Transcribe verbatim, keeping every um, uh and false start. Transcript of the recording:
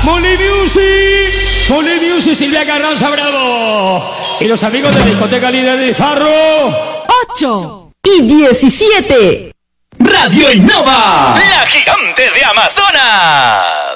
Molly Music, Molly Music, Silvia Carranza Bravo. Y los amigos de la discoteca líder de Farro. ocho y diecisiete. Radio Innova, la gigante de Amazonas.